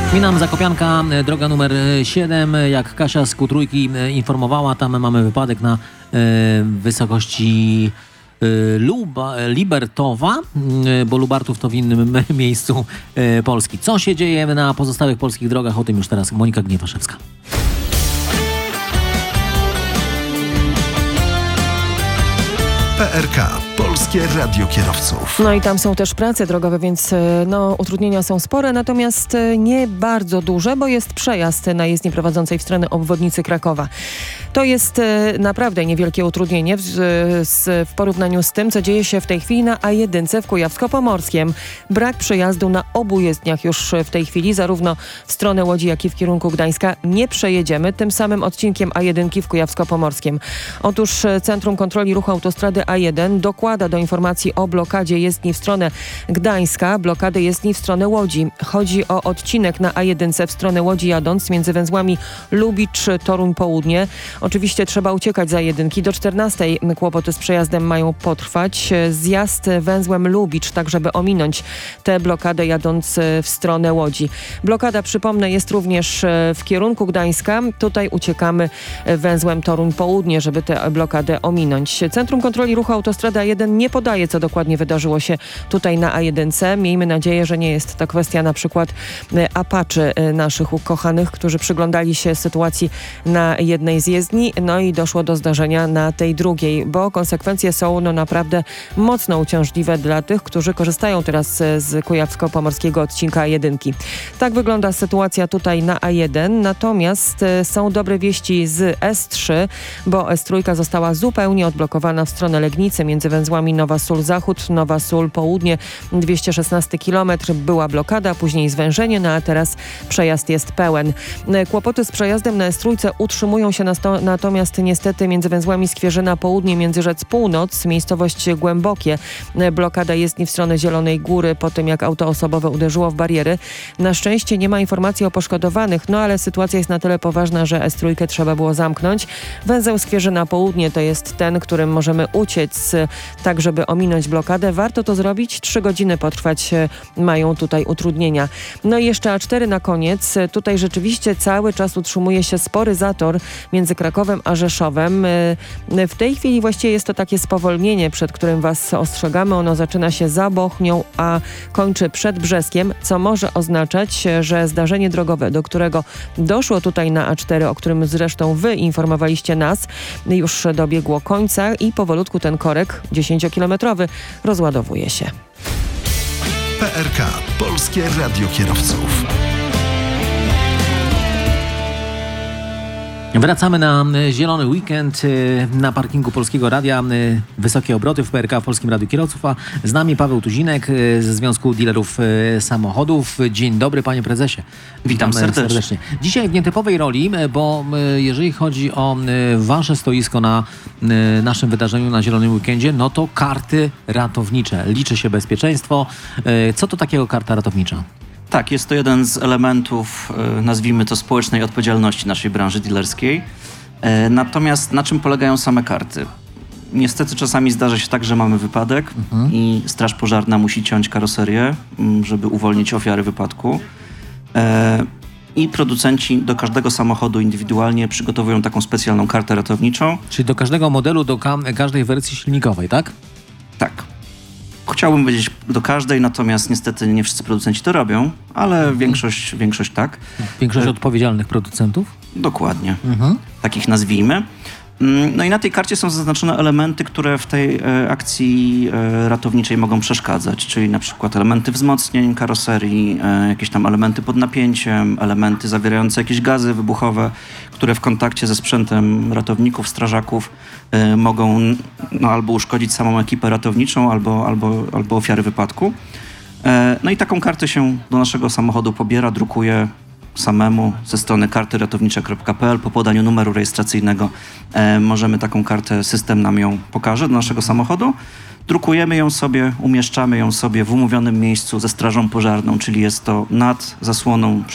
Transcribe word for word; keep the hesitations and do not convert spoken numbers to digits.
Minam Zakopianka, droga numer siedem. Jak Kasia z Q trzy informowała, tam mamy wypadek na y, wysokości y, Luba, Libertowa, y, bo Lubartów to w innym miejscu y, Polski. Co się dzieje na pozostałych polskich drogach? O tym już teraz Monika Gniewaszewska. P R K. Polskie Radio Kierowców. No i tam są też prace drogowe, więc no, utrudnienia są spore, natomiast nie bardzo duże, bo jest przejazd na jezdni prowadzącej w stronę obwodnicy Krakowa. To jest naprawdę niewielkie utrudnienie w, z, w porównaniu z tym, co dzieje się w tej chwili na A jeden w Kujawsko-Pomorskiem. Brak przejazdu na obu jezdniach już w tej chwili, zarówno w stronę Łodzi, jak i w kierunku Gdańska. Nie przejedziemy tym samym odcinkiem A jeden w Kujawsko-Pomorskim. Otóż Centrum Kontroli Ruchu Autostrady A jeden dokłada do informacji o blokadzie jezdni w stronę Gdańska, blokadę jezdni w stronę Łodzi. Chodzi o odcinek na A jeden w stronę Łodzi jadąc między węzłami Lubicz, Toruń Południe. Oczywiście trzeba uciekać za jedynki. Do czternastej kłopoty z przejazdem mają potrwać. Zjazd węzłem Lubicz, tak żeby ominąć tę blokadę jadąc w stronę Łodzi. Blokada, przypomnę, jest również w kierunku Gdańska. Tutaj uciekamy węzłem Toruń Południe, żeby tę blokadę ominąć. Centrum Kontroli Ruchu Autostrada A jeden nie podaje, co dokładnie wydarzyło się tutaj na A jeden. Miejmy nadzieję, że nie jest to kwestia na przykład apaczy naszych ukochanych, którzy przyglądali się sytuacji na jednej z jezdni, no i doszło do zdarzenia na tej drugiej, bo konsekwencje są no naprawdę mocno uciążliwe dla tych, którzy korzystają teraz z kujawsko-pomorskiego odcinka A jeden. Tak wygląda sytuacja tutaj na A jeden, natomiast są dobre wieści z S trzy, bo S trzy została zupełnie odblokowana w stronę Legnicy między węzłami Nowa Sól Zachód, Nowa Sól Południe, dwieście szesnasty kilometr. Była blokada, później zwężenie, no a teraz przejazd jest pełen. Kłopoty z przejazdem na S trzy utrzymują się na sto, natomiast niestety między węzłami Skwierzyna Południe, Międzyrzec Północ, miejscowość Głębokie. Blokada jezdni w stronę Zielonej Góry po tym, jak auto osobowe uderzyło w bariery. Na szczęście nie ma informacji o poszkodowanych, no ale sytuacja jest na tyle poważna, że S trzy trzeba było zamknąć. Węzeł Skwierzyna Południe to jest ten, którym możemy uciec, tak żeby ominąć blokadę. Warto to zrobić. Trzy godziny potrwać mają tutaj utrudnienia. No i jeszcze A cztery na koniec. Tutaj rzeczywiście cały czas utrzymuje się spory zator między Krakowem a Rzeszowem. W tej chwili właściwie jest to takie spowolnienie, przed którym was ostrzegamy. Ono zaczyna się za Bochnią, a kończy przed Brzeskiem, co może oznaczać, że zdarzenie drogowe, do którego doszło tutaj na A cztery, o którym zresztą wy informowaliście nas, już dobiegło końca i powolutku ten korek dziesięciokilometrowy rozładowuje się. P R K. Polskie Radio Kierowców. Wracamy na zielony weekend na parkingu Polskiego Radia. Wysokie obroty w P R K w Polskim Radiu Kierowców, a z nami Paweł Tuzinek ze Związku Dealerów Samochodów. Dzień dobry, panie prezesie. Witam serdecznie. serdecznie. Dzisiaj w nietypowej roli, bo jeżeli chodzi o wasze stoisko na naszym wydarzeniu na zielonym weekendzie, no to karty ratownicze. Liczy się bezpieczeństwo. Co to takiego karta ratownicza? Tak, jest to jeden z elementów, nazwijmy to, społecznej odpowiedzialności naszej branży dealerskiej. Natomiast na czym polegają same karty? Niestety czasami zdarza się tak, że mamy wypadek mhm. i straż pożarna musi ciąć karoserię, żeby uwolnić ofiary wypadku. I producenci do każdego samochodu indywidualnie przygotowują taką specjalną kartę ratowniczą. Czyli do każdego modelu, do ka- każdej wersji silnikowej, tak? Tak. Chciałbym powiedzieć do każdej, natomiast niestety nie wszyscy producenci to robią, ale mhm. większość, większość tak. Większość e... odpowiedzialnych producentów? Dokładnie. Mhm. Takich nazwijmy. No i na tej karcie są zaznaczone elementy, które w tej e, akcji e, ratowniczej mogą przeszkadzać, czyli na przykład elementy wzmocnień karoserii, e, jakieś tam elementy pod napięciem, elementy zawierające jakieś gazy wybuchowe, które w kontakcie ze sprzętem ratowników, strażaków e, mogą no, albo uszkodzić samą ekipę ratowniczą, albo, albo, albo ofiary wypadku. E, no i taką kartę się do naszego samochodu pobiera, drukuje samemu ze strony karty ratownicze kropka p l. Po podaniu numeru rejestracyjnego e, możemy taką kartę, system nam ją pokaże do naszego samochodu. Drukujemy ją sobie, umieszczamy ją sobie w umówionym miejscu ze strażą pożarną, czyli jest to nad zasłoną